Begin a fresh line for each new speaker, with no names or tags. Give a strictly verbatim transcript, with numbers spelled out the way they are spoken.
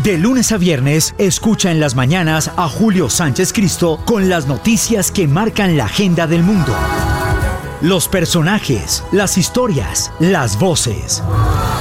De lunes a viernes, escucha en las mañanas a Julio Sánchez Cristo con las noticias que marcan la agenda del mundo. Los personajes, las historias, las voces.